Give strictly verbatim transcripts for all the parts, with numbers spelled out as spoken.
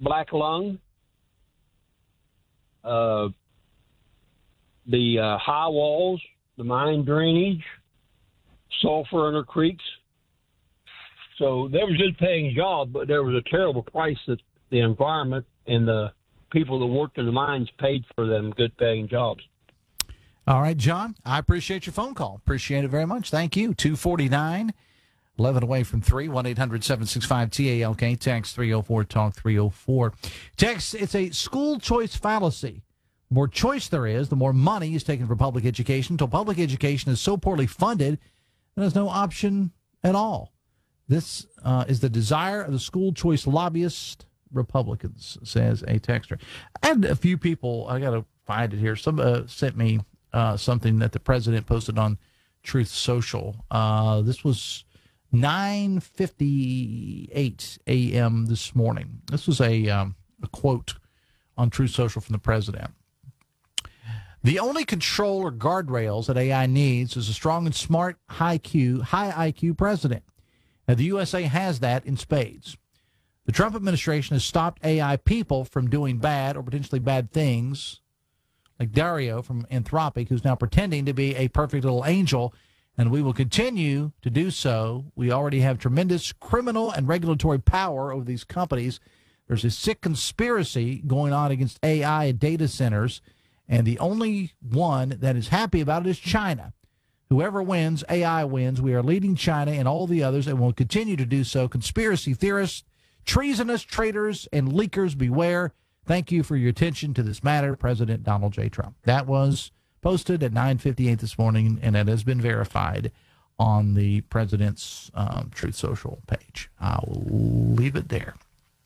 black lung, uh, the uh, high walls, the mine drainage, sulfur in the creeks. So there was good paying job, but there was a terrible price that the environment and the people that worked in the mines paid for them good paying jobs. All right, John, I appreciate your phone call. Appreciate it very much. Thank you. two forty-nine, eleven away from three, one eight hundred seven six five T A L K, text three oh four talk three oh four. Text, it's a school choice fallacy. The more choice there is, the more money is taken for public education until public education is so poorly funded that there's no option at all. This uh, is the desire of the school choice lobbyist Republicans, says a texter. I had a few people, I got to find it here, some uh, sent me uh, something that the president posted on Truth Social. Uh, this was nine fifty-eight a.m. this morning. This was a, um, a quote on Truth Social from the president. The only control or guardrails that A I needs is a strong and smart, high Q, high I Q president. Now, the U S A has that in spades. The Trump administration has stopped A I people from doing bad or potentially bad things, like Dario from Anthropic, who's now pretending to be a perfect little angel, and we will continue to do so. We already have tremendous criminal and regulatory power over these companies. There's a sick conspiracy going on against A I and data centers, and the only one that is happy about it is China. Whoever wins, A I wins. We are leading China and all the others, and will continue to do so. Conspiracy theorists, treasonous traitors, and leakers, beware. Thank you for your attention to this matter, President Donald J. Trump. That was posted at nine fifty-eight this morning, and it has been verified on the president's um, Truth Social page. I'll leave it there.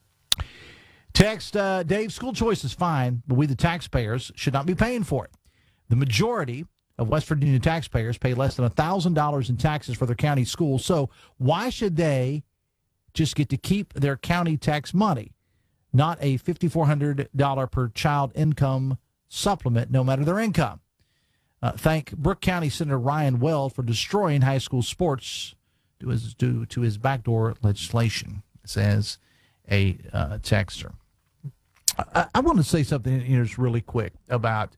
Text, uh, Dave, school choice is fine, but we, the taxpayers, should not be paying for it. The majority of West Virginia taxpayers pay less than one thousand dollars in taxes for their county schools, so why should they just get to keep their county tax money, not a five thousand four hundred dollars per child income supplement, no matter their income? Uh, thank Brooke County Senator Ryan Weld for destroying high school sports due, his, due to his backdoor legislation, says a uh, texter. I, I want to say something here just really quick about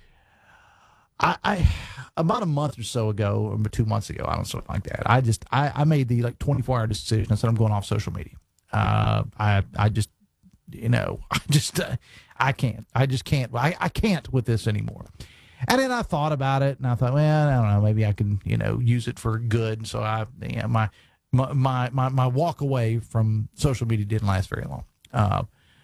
I, I about a month or so ago, or two months ago, I don't know, something like that. I just I, I made the like twenty-four hour decision. I said I'm going off social media. Uh, I I just you know I just uh, I can't. I just can't. I, I can't with this anymore. And then I thought about it, and I thought, well, I don't know, maybe I can you know use it for good. So I you know, my, my my my walk away from social media didn't last very long. Uh,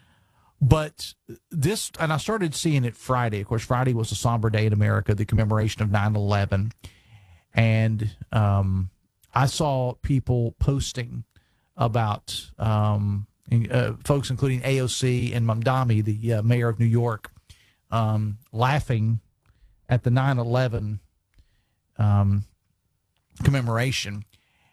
But this, and I started seeing it Friday. Of course, Friday was a somber day in America, the commemoration of nine eleven. And um, I saw people posting about um, uh, folks, including A O C and Mamdani, the uh, mayor of New York, um, laughing at the nine eleven um, commemoration.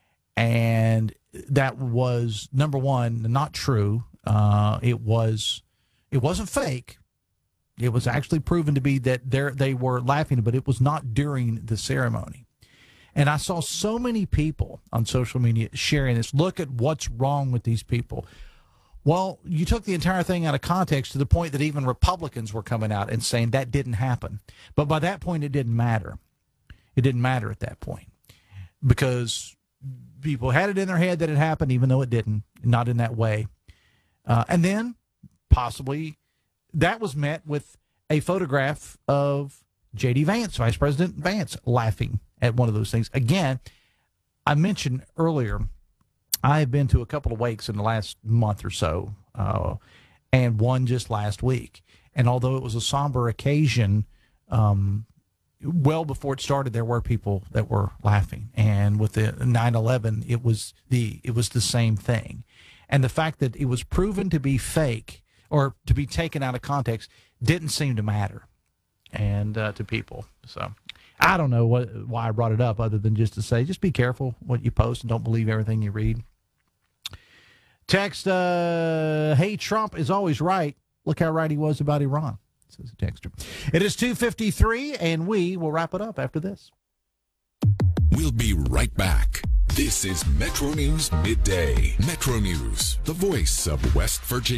And that was, number one, not true. Uh, it was... It wasn't fake. It was actually proven to be that they were laughing, but it was not during the ceremony. And I saw so many people on social media sharing this. Look at what's wrong with these people. Well, you took the entire thing out of context to the point that even Republicans were coming out and saying that didn't happen. But by that point, it didn't matter. It didn't matter at that point because people had it in their head that it happened, even though it didn't, not in that way. Uh, and then possibly that was met with a photograph of J D. Vance, Vice President Vance, laughing at one of those things. Again, I mentioned earlier, I have been to a couple of wakes in the last month or so, uh, and one just last week. And although it was a somber occasion, um, well before it started, there were people that were laughing. And with the nine eleven, it was the it was the same thing. And the fact that it was proven to be fake or to be taken out of context didn't seem to matter and uh, to people. So I don't know what why I brought it up other than just to say, just be careful what you post and don't believe everything you read. Text, uh, hey, Trump is always right. Look how right he was about Iran, says a texter. It is two fifty-three, and we will wrap it up after this. We'll be right back. This is Metro News Midday. Metro News, the voice of West Virginia.